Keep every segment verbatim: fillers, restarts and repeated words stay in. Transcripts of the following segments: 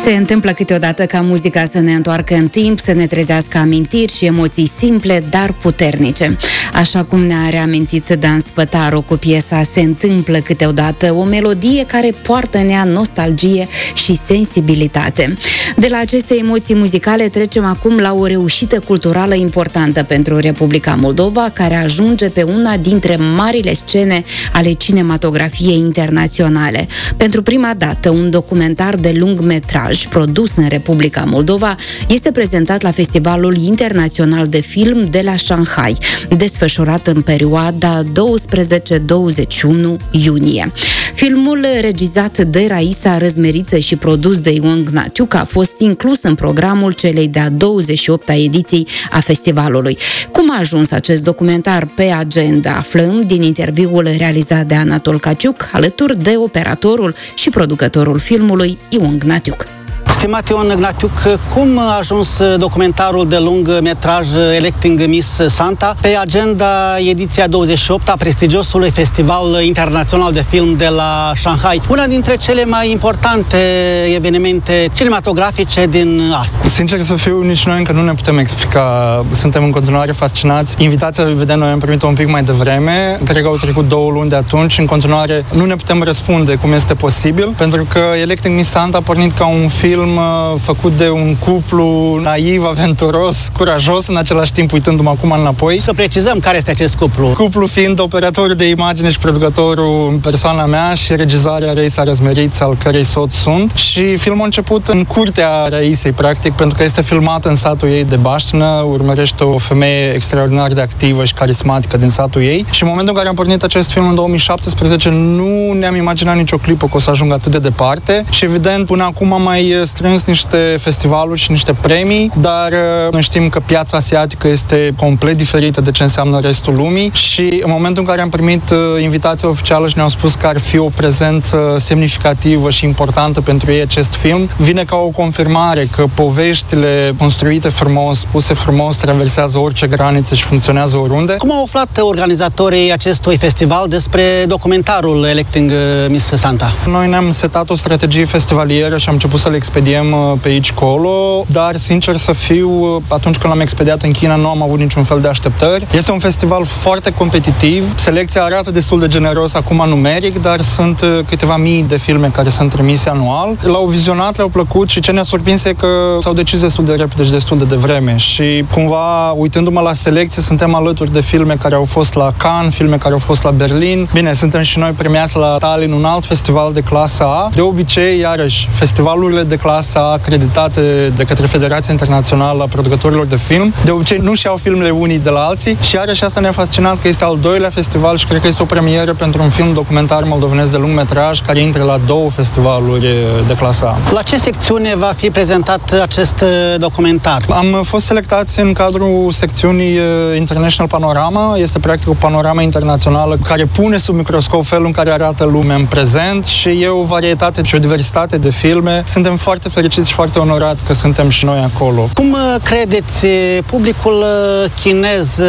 Se întâmplă câteodată ca muzica să ne întoarcă în timp, să ne trezească amintiri și emoții simple, dar puternice. Așa cum ne-a reamintit Dan Spătaru cu piesa Se întâmplă câteodată, o melodie care poartă în ea nostalgie și sensibilitate. De la aceste emoții muzicale trecem acum la o reușită culturală importantă pentru Republica Moldova, care ajunge pe una dintre marile scene ale cinematografiei internaționale. Pentru prima dată, un documentar de lung metraj produs în Republica Moldova este prezentat la Festivalul Internațional de Film de la Shanghai, desfășurat în perioada douăsprezece douăzeci și unu iunie. Filmul, regizat de Raisa Răzmeriță și produs de Ion Gnatiuc, a fost inclus în programul celei de-a douăzeci și opta ediții a festivalului. Cum a ajuns acest documentar pe agenda? Aflăm din interviul realizat de Anatol Caciuc, alături de operatorul și producătorul filmului, Ion Gnatiuc. Stimat Ion Gnatiuc, cum a ajuns documentarul de lung metraj Electing Miss Santa pe agenda ediția douăzeci și opt a prestigiosului Festival Internațional de Film de la Shanghai, una dintre cele mai importante evenimente cinematografice din Asia? Sincer să fiu, nici noi încă nu ne putem explica. Suntem în continuare fascinați. Invitația, vedem, noi am primit-o un pic mai devreme. Cred că au trecut două luni de atunci. În continuare nu ne putem răspunde cum este posibil, pentru că Electing Miss Santa a pornit ca un film făcut de un cuplu naiv, aventuros, curajos, în același timp uitându-mă acum înapoi. Să precizăm care este acest cuplu. Cuplu fiind operatorul de imagine și producătorul în persoana mea și regizarea Raisa Răzmeriță, al cărei soț sunt. Și filmul a început în curtea Raisei, practic, pentru că este filmat în satul ei de Baștină, urmărește o femeie extraordinar de activă și carismatică din satul ei. Și în momentul în care am pornit acest film în două mii șaptesprezece, nu ne-am imaginat nicio clipă că o să ajungă atât de departe și, evident, până acum am mai strâns niște festivaluri și niște premii, dar noi știm că piața asiatică este complet diferită de ce înseamnă restul lumii și în momentul în care am primit invitația oficială și ne-au spus că ar fi o prezență semnificativă și importantă pentru ei acest film, vine ca o confirmare că poveștile construite frumos, spuse frumos, traversează orice granițe și funcționează oriunde. Cum au aflat organizatorii acestui festival despre documentarul Electing Miss Santa? Noi ne-am setat o strategie festivalieră și am început să le expediem pe aici colo, dar sincer să fiu, atunci când l-am expediat în China nu am avut niciun fel de așteptări. Este un festival foarte competitiv, selecția arată destul de generos acum numeric, dar sunt câteva mii de filme care sunt trimise anual. L-au vizionat, le-au plăcut și ce ne-a surprins e că s-au decis destul de repede și destul de devreme și cumva, uitându-mă la selecție, suntem alături de filme care au fost la Cannes, filme care au fost la Berlin. Bine, suntem și noi premiați la Tallinn, un alt festival de clasa A. De obicei, iarăși, festivalurile de clasa A acreditate de către Federația Internațională a Producătorilor de Film, de obicei nu și-au filmele unii de la alții și iarăși asta ne-a fascinat că este al doilea festival și cred că este o premieră pentru un film documentar moldovenesc de lung metraj care intră la două festivaluri de clasa A. La ce secțiune va fi prezentat acest documentar? Am fost selectați în cadrul secțiunii International Panorama. Este practic o panoramă internațională care pune sub microscop felul în care arată lumea în prezent și e o varietate și o diversitate de filme. Suntem foarte fericiți și foarte onorați că suntem și noi acolo. Cum credeți, publicul chinez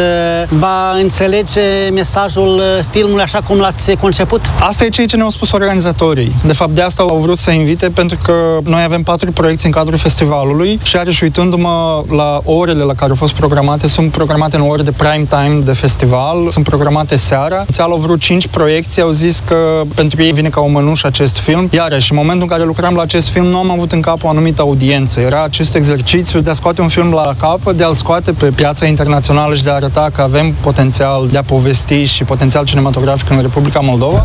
va înțelege mesajul filmului așa cum l-ați conceput? Asta e ceea ce ne-au spus organizatorii. De fapt, de asta au vrut să invite, pentru că noi avem patru proiecții în cadrul festivalului și iarăși uitându-mă la orele la care au fost programate, sunt programate în ore de prime time de festival, sunt programate seara. Inițial au vrut cinci proiecții, au zis că pentru ei vine ca o mănușă acest film. Iarăși, în momentul în care lucram la acest film, nu am avut în cap o anumită audiență. Era acest exercițiu de a scoate un film la capăt, de a-l scoate pe piața internațională și de a arăta că avem potențial de a povesti și potențial cinematografic în Republica Moldova.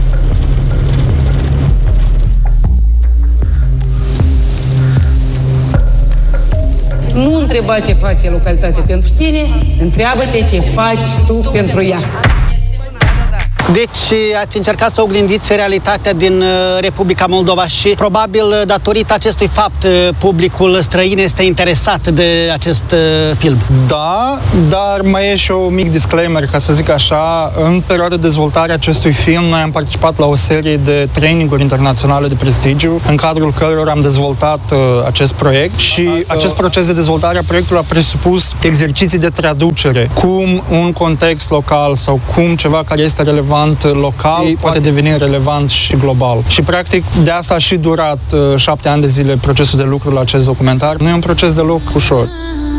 Nu întreba ce face localitatea pentru tine, întreabă-te ce faci tu pentru ea. Deci ați încercat să oglindiți realitatea din Republica Moldova și probabil datorită acestui fapt publicul străin este interesat de acest film. Da, dar mai e și un mic disclaimer, ca să zic așa. În perioada de dezvoltare a acestui film, noi am participat la o serie de traininguri internaționale de prestigiu, în cadrul cărora am dezvoltat uh, acest proiect și uh, acest proces de dezvoltare a proiectului a presupus exerciții de traducere, cum un context local sau cum ceva care este relevant relevant local, poate deveni relevant și global. Și practic de asta a și durat uh, șapte ani de zile procesul de lucru la acest documentar. Nu e un proces deloc ușor.